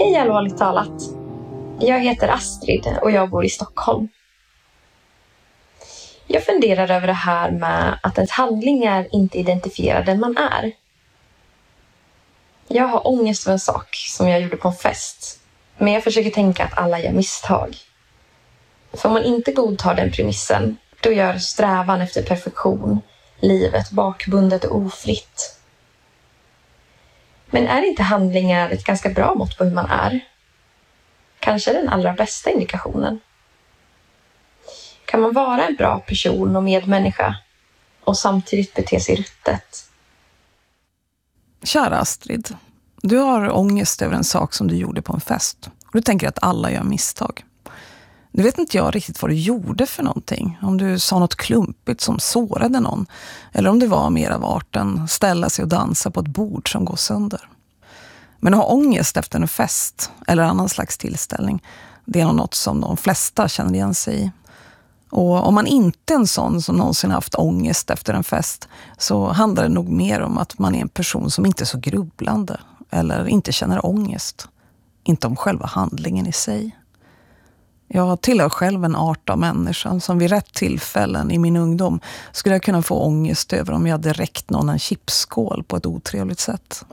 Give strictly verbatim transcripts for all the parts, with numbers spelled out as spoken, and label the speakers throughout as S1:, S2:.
S1: Hej allvarligt talat. Jag heter Astrid och jag bor i Stockholm. Jag funderar över det här med att ens handlingar inte identifierar den man är. Jag har ångest för en sak som jag gjorde på en fest. Men jag försöker tänka att alla gör misstag. För om man inte godtar den premissen, då gör strävan efter perfektion livet bakbundet och ofritt. Men är inte handlingar ett ganska bra mått på hur man är? Kanske den allra bästa indikationen. Kan man vara en bra person och medmänniska och samtidigt bete sig ruttet?
S2: Kära Astrid, du har ångest över en sak som du gjorde på en fest. Och du tänker att alla gör misstag. Nu vet inte jag riktigt vad du gjorde för någonting. Om du sa något klumpigt som sårade någon. Eller om det var mer av arten ställa sig och dansa på ett bord som går sönder. Men att ha ångest efter en fest eller annan slags tillställning, det är nog något som de flesta känner igen sig i. Och om man inte är en sån som någonsin haft ångest efter en fest, så handlar det nog mer om att man är en person som inte är så grubblande eller inte känner ångest. Inte om själva handlingen i sig. Jag tillhör själv en art av människan som vid rätt tillfällen i min ungdom skulle jag kunna få ångest över om jag hade räckt någon en chipsskål på ett otrevligt sätt.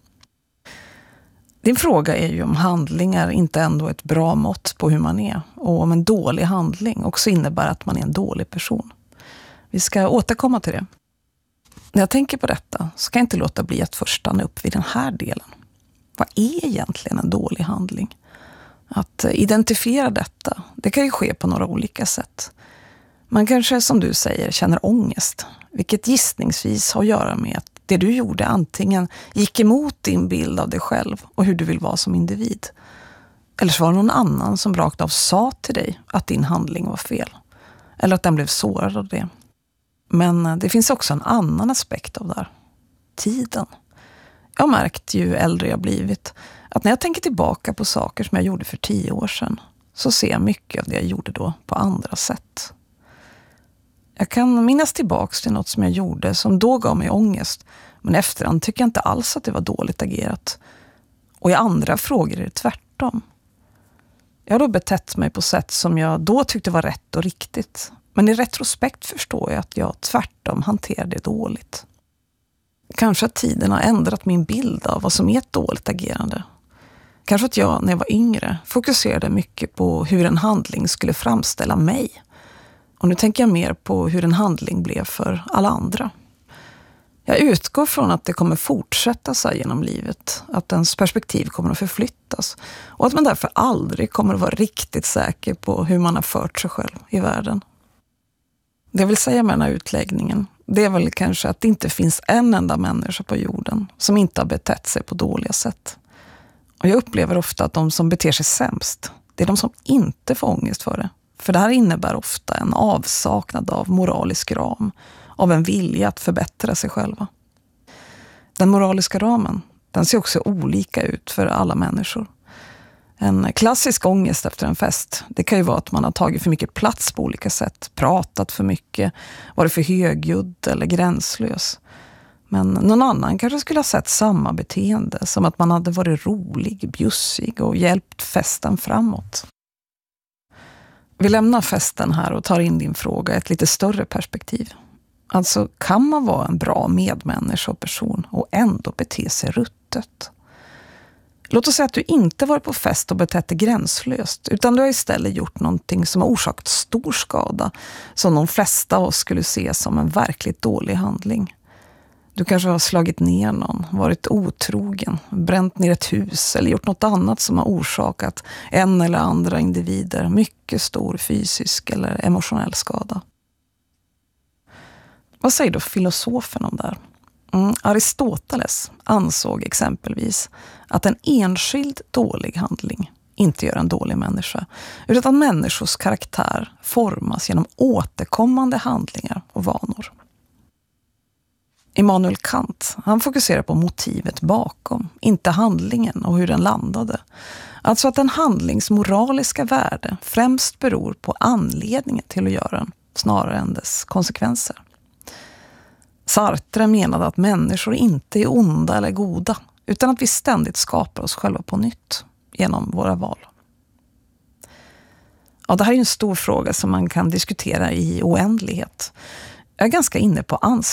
S2: Din fråga är ju om handlingar inte ändå är ett bra mått på hur man är, och om en dålig handling också innebär att man är en dålig person. Vi ska återkomma till det. När jag tänker på detta så kan jag inte låta bli att först stanna upp vid den här delen. Vad är egentligen en dålig handling? Att identifiera detta, det kan ju ske på några olika sätt. Man kanske, som du säger, känner ångest, vilket gissningsvis har att göra med att det du gjorde antingen gick emot din bild av dig själv och hur du vill vara som individ. Eller så var det någon annan som rakt av sa till dig att din handling var fel. Eller att den blev sårad av det. Men det finns också en annan aspekt av det här. Tiden. Jag har märkt ju äldre jag blivit att när jag tänker tillbaka på saker som jag gjorde för tio år sedan, så ser jag mycket av det jag gjorde då på andra sätt. Jag kan minnas tillbaks till något som jag gjorde som då gav mig ångest, men efterhand tycker jag inte alls att det var dåligt agerat. Och i andra frågor är det tvärtom. Jag har då betett mig på sätt som jag då tyckte var rätt och riktigt, men i retrospekt förstår jag att jag tvärtom hanterade det dåligt. Kanske att tiden har ändrat min bild av vad som är ett dåligt agerande. Kanske att jag, när jag var yngre, fokuserade mycket på hur en handling skulle framställa mig. Och nu tänker jag mer på hur en handling blev för alla andra. Jag utgår från att det kommer fortsätta sig genom livet. Att ens perspektiv kommer att förflyttas. Och att man därför aldrig kommer att vara riktigt säker på hur man har fört sig själv i världen. Det jag vill säga med den här utläggningen, det är väl kanske att det inte finns en enda människa på jorden som inte har betett sig på dåliga sätt. Och jag upplever ofta att de som beter sig sämst, det är de som inte får ångest för det. För det här innebär ofta en avsaknad av moralisk ram, av en vilja att förbättra sig själva. Den moraliska ramen, den ser också olika ut för alla människor. En klassisk ångest efter en fest, det kan ju vara att man har tagit för mycket plats på olika sätt, pratat för mycket, varit för högljudd eller gränslös. Men någon annan kanske skulle ha sett samma beteende, som att man hade varit rolig, bjussig och hjälpt festen framåt. Vi lämnar festen här och tar in din fråga i ett lite större perspektiv. Alltså, kan man vara en bra medmänniska och person och ändå bete sig ruttet? Låt oss säga att du inte varit på fest och betett dig gränslöst, utan du har istället gjort någonting som har orsakat stor skada, som de flesta av oss skulle se som en verkligt dålig handling. Du kanske har slagit ner någon, varit otrogen, bränt ner ett hus eller gjort något annat som har orsakat en eller andra individer mycket stor fysisk eller emotionell skada. Vad säger då filosofen om det här? Mm, Aristoteles ansåg exempelvis att en enskild dålig handling inte gör en dålig människa, utan att människors karaktär formas genom återkommande handlingar och vanor. Immanuel Kant, han fokuserar på motivet bakom, inte handlingen och hur den landade. Alltså att en handlings moraliska värde främst beror på anledningen till att göra den, snarare än dess konsekvenser. Sartre menade att människor inte är onda eller goda, utan att vi ständigt skapar oss själva på nytt. genom våra val. Ja, det här är en stor fråga som man kan diskutera i oändlighet. Jag är ganska inne på ansvar.